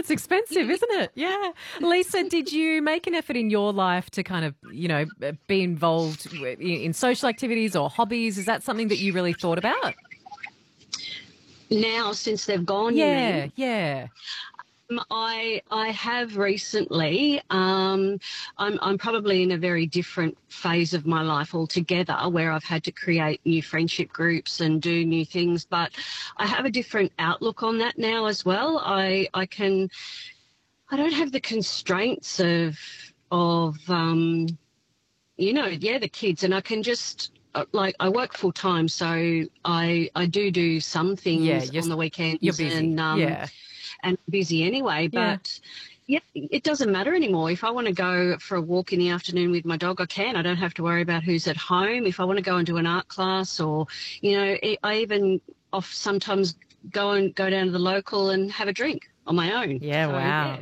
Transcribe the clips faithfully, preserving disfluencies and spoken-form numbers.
It's expensive, isn't it? Yeah. Lisa, did you make an effort in your life to kind of, you know, be involved in social activities or hobbies? Is that something that you really thought about? Now, since they've gone, you Yeah, mean? yeah. Um, I I have recently. Um, I'm I'm probably in a very different phase of my life altogether, where I've had to create new friendship groups and do new things. But I have a different outlook on that now as well. I I can. I don't have the constraints of of um, you know, yeah, the kids, and I can just. uh, Like I work full time, so I I do do some Yeah, things you're, on the weekends, you're busy. and um, Yeah. and busy anyway. Yeah. But yeah, it doesn't matter anymore. If I want to go for a walk in the afternoon with my dog, I can. I don't have to worry about who's at home. If I want to go and do an art class, or you know, I I even off sometimes go and go down to the local and have a drink on my own. Yeah, So, wow. yeah.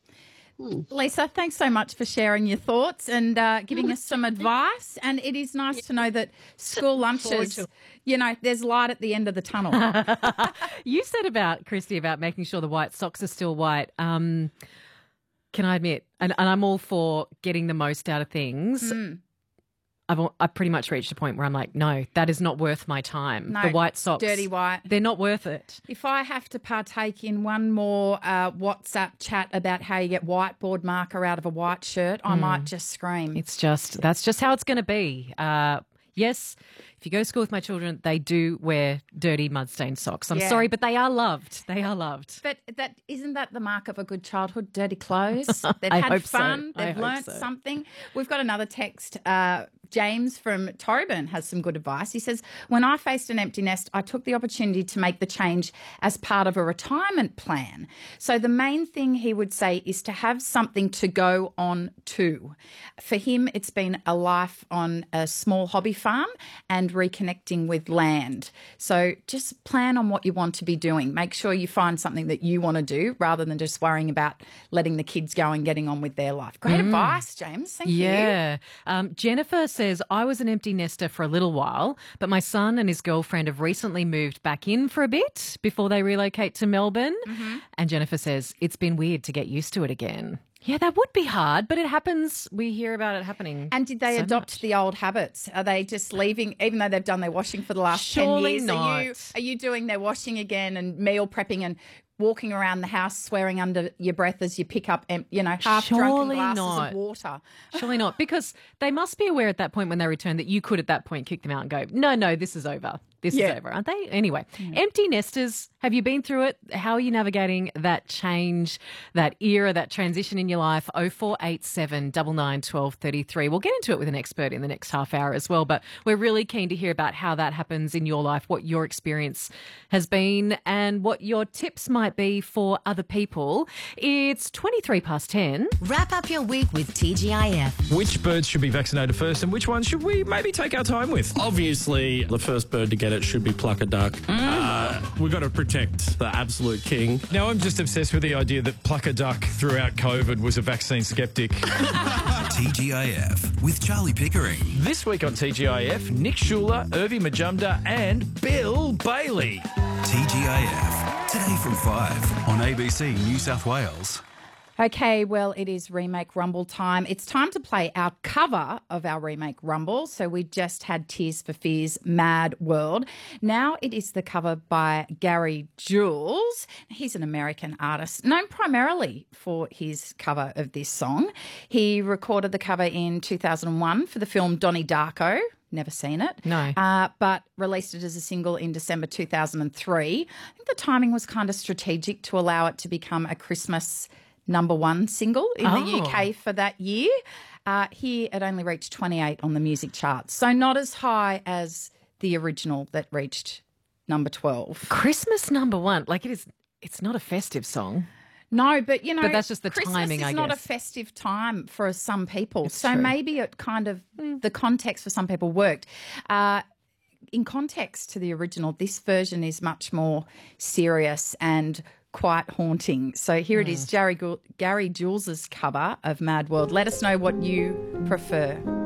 Lisa, thanks so much for sharing your thoughts and uh, giving us some advice. And it is nice to know that school lunches, you know, there's light at the end of the tunnel. You said about, Christy, about making sure the white socks are still white. Um, can I admit, and, and I'm all for getting the most out of things. Mm. I've, I've pretty much reached a point where I'm like, no, that is not worth my time. No, the white socks. dirty white. They're not worth it. If I have to partake in one more uh, WhatsApp chat about how you get whiteboard marker out of a white shirt, I might just scream. It's just, that's just how it's going to be. Uh, yes, if you go to school with my children, they do wear dirty mud-stained socks. I'm Yeah. sorry, but they are loved. They are loved. But that isn't that the mark of a good childhood? Dirty clothes. They've I had hope so. fun. I They've hope learnt so. something. We've got another text. Uh, James from Torreyburn has some good advice. He says, when I faced an empty nest, I took the opportunity to make the change as part of a retirement plan. So the main thing he would say is to have something to go on to. For him, it's been a life on a small hobby farm and reconnecting with land. So just plan on what you want to be doing. Make sure you find something that you want to do rather than just worrying about letting the kids go and getting on with their life. Great advice, James. Thank you. Yeah. Um, Jennifer says, I was an empty nester for a little while, but my son and his girlfriend have recently moved back in for a bit before they relocate to Melbourne. Mm-hmm. And Jennifer says, it's been weird to get used to it again. Yeah, that would be hard, but it happens. We hear about it happening. And did they so adopt much. the old habits? Are they just leaving, even though they've done their washing for the last Surely ten years? Are you, not. are you doing their washing again and meal prepping and walking around the house swearing under your breath as you pick up, em- you know, half-drunken Surely glasses not. of water? Surely not, because they must be aware at that point when they return that you could at that point kick them out and go, no, no, this is over. This Yeah. is over, aren't they? Anyway, empty nesters, have you been through it? How are you navigating that change, that era, that transition in your life? oh four eight seven, nine nine, one two three three. We'll get into it with an expert in the next half hour as well, but we're really keen to hear about how that happens in your life, what your experience has been and what your tips might be for other people. It's twenty-three past ten. Wrap up your week with T G I F. Which birds should be vaccinated first and which ones should we maybe take our time with? Obviously, the first bird to get it should be pluck a duck. Uh, we've got to protect the absolute king. Now, I'm just obsessed with the idea that Pluck a Duck throughout COVID was a vaccine skeptic. T G I F with Charlie Pickering. This week on T G I F, Nick Schuler, Irvi Majumdar and Bill Bailey. T G I F today from five on A B C New South Wales. Okay, well, it is Remake Rumble time. It's time to play our cover of our Remake Rumble. So we just had Tears for Fears, Mad World. Now it is the cover by Gary Jules. He's an American artist known primarily for his cover of this song. He recorded the cover in two thousand one for the film Donnie Darko. Never seen it. No. Uh, but released it as a single in December two thousand three. I think the timing was kind of strategic to allow it to become a Christmas number one single in Oh. the U K for that year. Uh, here it only reached twenty-eight on the music charts, so not as high as the original that reached number twelve. Christmas number one. Like it is, it's not a festive song. No, but you know, But that's just the Christmas timing, is I not guess. a festive time for some people, It's so true. maybe it kind of the context for some people worked. Uh, in context to the original, this version is much more serious and quite haunting. So here it is, Gary, Gu- Gary Jules's cover of Mad World. Let us know what you prefer.